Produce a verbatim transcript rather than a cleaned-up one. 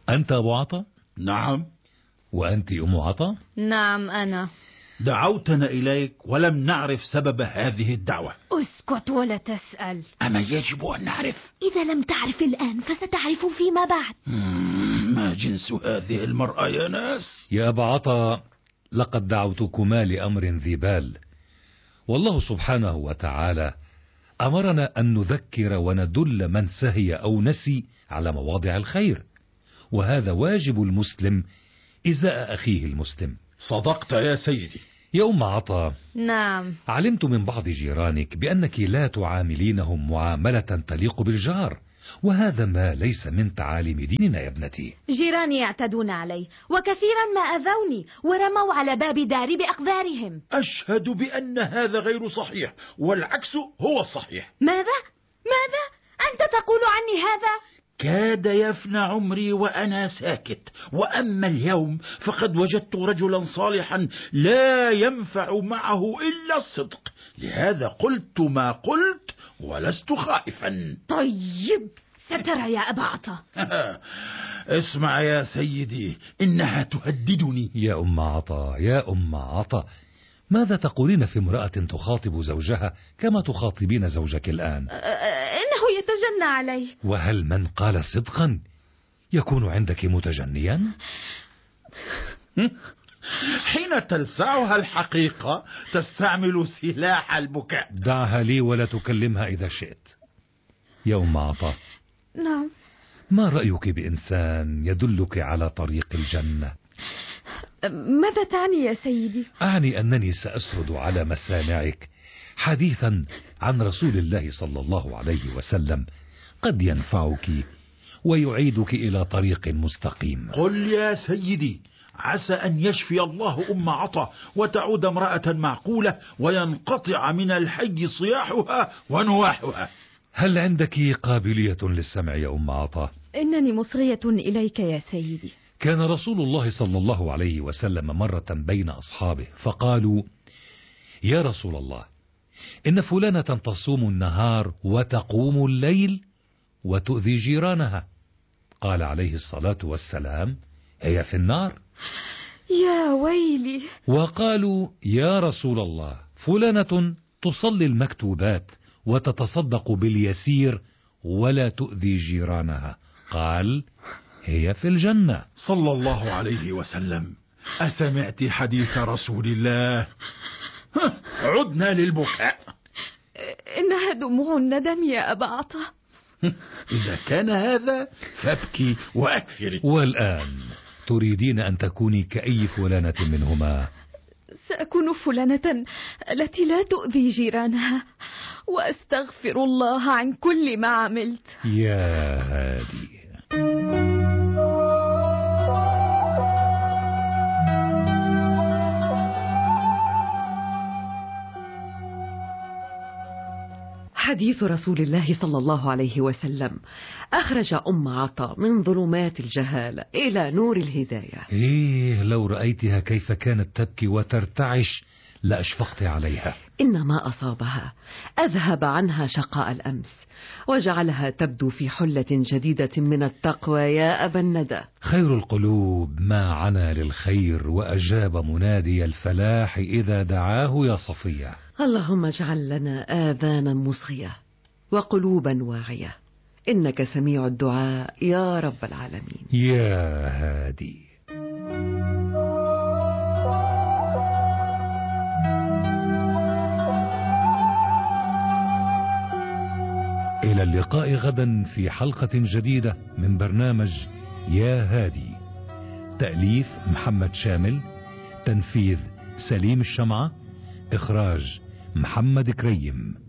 أنت أبو عطا؟ نعم. وأنت أم عطا؟ نعم أنا. دعوتنا إليك ولم نعرف سبب هذه الدعوة. اسكت ولا تسأل. أما يجب أن نعرف. إذا لم تعرف الآن فستعرف فيما بعد. ما جنس هذه المرأة يا ناس؟ يا أبا عطا، لقد دعوتكما لأمر ذي بال، والله سبحانه وتعالى أمرنا أن نذكر وندل من سهي أو نسي على مواضع الخير، وهذا واجب المسلم إزاء أخيه المسلم. صدقت يا سيدي. يا أم عطا. نعم. علمت من بعض جيرانك بأنك لا تعاملينهم معاملة تليق بالجار، وهذا ما ليس من تعاليم ديننا يا ابنتي. جيراني يعتدون علي وكثيرا ما أذوني ورموا على باب داري بأقدارهم. أشهد بأن هذا غير صحيح، والعكس هو الصحيح. ماذا؟ ماذا؟ أنت تقول عني هذا؟ كاد يفنى عمري وأنا ساكت، وأما اليوم فقد وجدت رجلا صالحا لا ينفع معه إلا الصدق، لهذا قلت ما قلت ولست خائفا. طيب سترى يا أبا عطا. اسمع يا سيدي، إنها تهددني. يا أم عطا، يا أم عطا، ماذا تقولين في امرأة تخاطب زوجها كما تخاطبين زوجك الآن؟ إنه يتجنى علي. وهل من قال صدقا يكون عندك متجنيا؟ حين تلسعها الحقيقة تستعمل سلاح البكاء. دعها لي ولا تكلمها إذا شئت. يا أم عطا. نعم. ما رأيك بإنسان يدلك على طريق الجنة؟ ماذا تعني يا سيدي؟ أعني أنني سأسرد على مسامعك حديثا عن رسول الله صلى الله عليه وسلم قد ينفعك ويعيدك إلى طريق مستقيم. قل يا سيدي، عسى أن يشفي الله أم عطا وتعود امرأة معقولة وينقطع من الحي صياحها ونواحها. هل عندك قابلية للسمع يا أم عطا؟ إنني مصغية إليك يا سيدي. كان رسول الله صلى الله عليه وسلم مرة بين أصحابه فقالوا: يا رسول الله، إن فلانة تصوم النهار وتقوم الليل وتؤذي جيرانها. قال عليه الصلاة والسلام: هي في النار. يا ويلي. وقالوا: يا رسول الله، فلانة تصلي المكتوبات وتتصدق باليسير ولا تؤذي جيرانها. قال: هي في الجنة. صلى الله عليه وسلم. أسمعت حديث رسول الله؟ عدنا للبكاء. إنها دموع الندم يا أبا عطا. إذا كان هذا فابكي وأكثري. والآن تريدين أن تكوني كأي فلانة منهما؟ سأكون فلانة التي لا تؤذي جيرانها، وأستغفر الله عن كل ما عملت. يا هادي. حديث رسول الله صلى الله عليه وسلم أخرج أم عطا من ظلمات الجهالة إلى نور الهداية. إيه، لو رأيتها كيف كانت تبكي وترتعش لأشفقت عليها. إن ما أصابها أذهب عنها شقاء الأمس وجعلها تبدو في حلة جديدة من التقوى يا أبا الندى. خير القلوب ما عنا للخير وأجاب منادي الفلاح إذا دعاه يا صفية. اللهم اجعل لنا آذانا مصغية وقلوبا واعية، إنك سميع الدعاء يا رب العالمين. يا هادي. إلى اللقاء غدا في حلقة جديدة من برنامج يا هادي. تأليف محمد شامل، تنفيذ سليم الشمعة، إخراج محمد كريم.